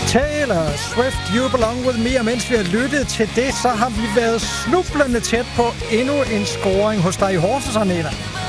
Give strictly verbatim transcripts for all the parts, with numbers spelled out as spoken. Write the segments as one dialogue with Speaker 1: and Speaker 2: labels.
Speaker 1: Taylor Swift, You Belong With Me, og mens vi har lyttet til det, så har vi været snublende tæt på endnu en scoring hos dig i Horsens, Agneta.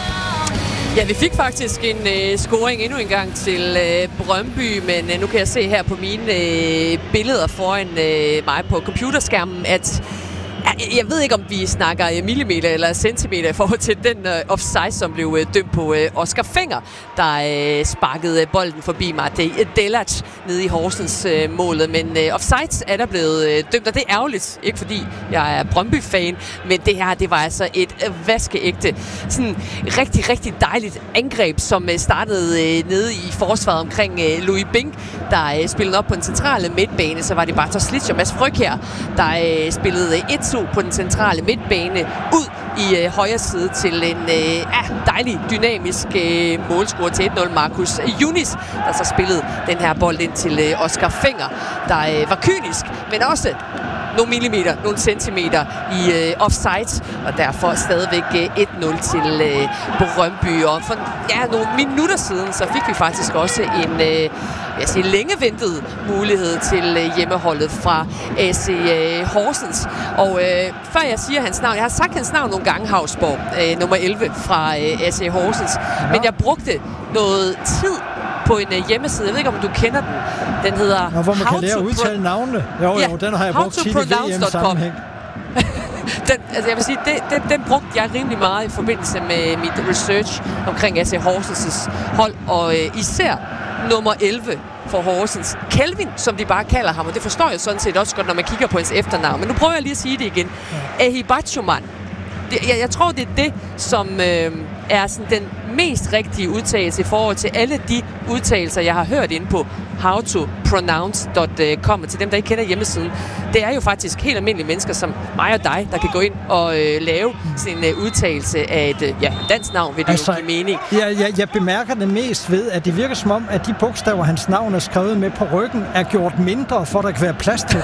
Speaker 2: Ja, vi fik faktisk en øh, scoring endnu en gang til øh, Brøndby, men øh, nu kan jeg se her på mine øh, billeder foran øh, mig på computerskærmen, at jeg ved ikke, om vi snakker millimeter eller centimeter i forhold til den uh, offside, som blev uh, dømt på uh, Oscar Fenger, der uh, sparkede uh, bolden forbi Martin Delac nede i Horsens uh, målet. Men uh, offside er der blevet uh, dømt, og det er ærgerligt. Ikke fordi jeg er Brøndby-fan, men det her, det var altså et uh, vaskeægte, sådan rigtig, rigtig dejligt angreb, som uh, startede uh, nede i forsvaret omkring uh, Louis Bing, der uh, spillede op på den centrale midtbane. Så var det Bartosz Slić og Mads Frøkjær, der uh, spillede uh, et på den centrale midtbane ud i øh, højre side til en øh, ja, dejlig, dynamisk øh, målscorer til et nul. Marcus Yunis, der så spillede den her bold ind til øh, Oscar Fenger, der øh, var kynisk, men også nogle millimeter, nogle centimeter i øh, offside, og derfor stadigvæk øh, et nul til øh, Brøndby. Og for ja, nogle minutter siden, så fik vi faktisk også en øh, jeg siger, længe ventet mulighed til øh, hjemmeholdet fra A C øh, Horsens. Og øh, før jeg siger hans navn, jeg har sagt hans navn nogle gange, Hausborg, øh, nummer elleve fra øh, A C Horsens, ja. Men jeg brugte noget tid på en uh, hjemmeside. Jeg ved ikke, om du kender den. Den hedder...
Speaker 1: Nå, hvor man kan lære at udtale navnene. Jo,
Speaker 2: ja,
Speaker 1: jo, den har jeg brugt tit i V M-sammenhæng.
Speaker 2: den, altså jeg vil sige, det, den, den brugte jeg rimelig meget i forbindelse med mit research omkring A C Horsens hold, og øh, især nummer elleve for Horsens. Kelvin, som de bare kalder ham, og det forstår jeg sådan set også godt, når man kigger på hans efternavn. Men nu prøver jeg lige at sige det igen. Ja. Ehibachoman. Jeg, jeg tror, det er det, som øh, er sådan den mest rigtige udtalelse i forhold til alle de udtalelser, jeg har hørt inde på how to pronounce punktum com. Til dem, der ikke kender hjemmesiden. Det er jo faktisk helt almindelige mennesker som mig og dig, der kan gå ind og øh, lave sin øh, udtalelse af et øh, ja, dansk navn, vil det altså, jo give mening.
Speaker 1: Jeg, jeg, jeg bemærker det mest ved, at det virker som om, at de bogstaver, hans navn er skrevet med på ryggen, er gjort mindre, for at der kan være plads til dem.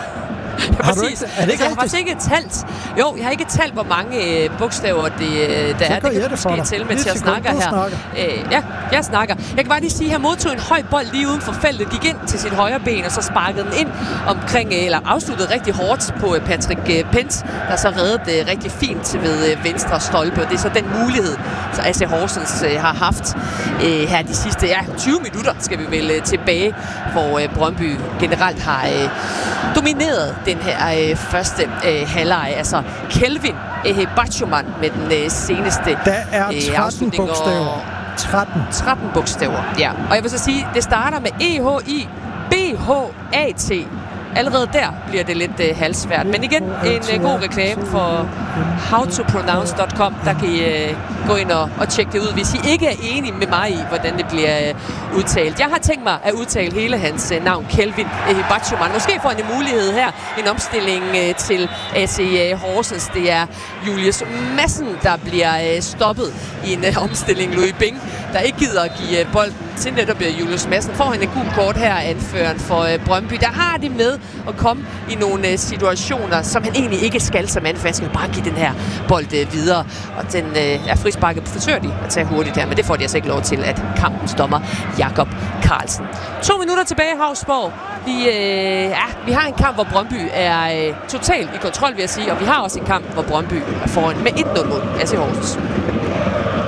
Speaker 2: Har du ikke, er det ikke jeg har faktisk ikke talt. Jo, jeg har ikke talt, hvor mange øh, bogstaver det, der så er. Det kan du måske tælle med til at snakke her. Øh, ja, jeg snakker. Jeg kan bare lige sige, at han modtog en høj bold lige uden for feltet, gik ind til sit højre ben, og så sparkede den ind omkring, eller afsluttede rigtig hårdt på Patrick øh, Pence, der så reddede det rigtig fint ved øh, venstre stolpe. Og det er så den mulighed, så A C Horsens øh, har haft øh, her de sidste ja, tyve minutter, skal vi vel øh, tilbage, hvor øh, Brøndby generelt har øh, domineret den her øh, første øh, halvleg. Altså Kelvin Ehibachoman med den øh, seneste
Speaker 1: der er tretten bogstaver. tretten.
Speaker 2: tretten bogstaver, ja. Og jeg vil så sige, det starter med E H I B H A T. Allerede der bliver det lidt øh, halvsvært. Men igen, en øh, god reklame for how to pronounce punktum com. Der kan I øh, gå ind og, og tjekke det ud, hvis I ikke er enige med mig i, hvordan det bliver øh, udtalt. Jeg har tænkt mig at udtale hele hans øh, navn, Kelvin Ehibachoman. Måske får han en mulighed her. En omstilling øh, til A C øh, Horsens. Det er Julius Madsen, der bliver øh, stoppet i en øh, omstilling. Louis Bing, der ikke gider at give øh, bolden til netop øh, Julius Madsen. Får han en gul kort her, anføreren for øh, Brøndby. Der har de med at komme i nogle øh, situationer, som han egentlig ikke skal som anfører. Han skal bare give den her bold øh, videre. Og den øh, er frisparket forsøger de at tage hurtigt her, men det får de altså ikke lov til, at kampens dommer Jakob Carlsen. To minutter tilbage, Hausborg. Vi, øh, ja, vi har en kamp, hvor Brøndby er øh, totalt i kontrol, vil jeg sige, og vi har også en kamp, hvor Brøndby er foran med et nul mod A C Horsens.